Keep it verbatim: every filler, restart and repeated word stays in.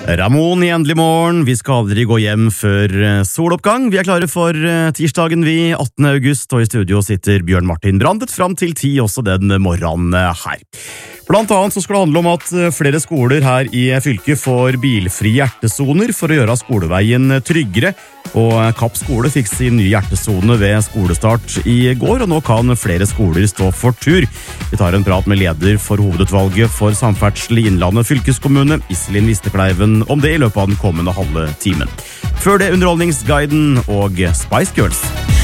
Ramon i Endelig morgen. Vi skal aldri gå hjem før soloppgang. Vi er klare for tirsdagen vi, attende august, og i studio sitter Bjørn Martin Brandet fram til ti også den morgenen her. Blant annet så skal det handle om at flere skoler her i fylket får bilfrie hjertesoner for å gjøre skoleveien tryggere, og Kapp skole fikk sin nye hjertesone ved skolestart i går, og nå kan flere skoler stå for tur. Vi tar en prat med leder for hovedutvalget for samferdsel i Innlandet fylkeskommune, Iselin Vistekleiven, om det i løpet av den kommende halve timen. Før det Underholdningsguiden og Spice Girls.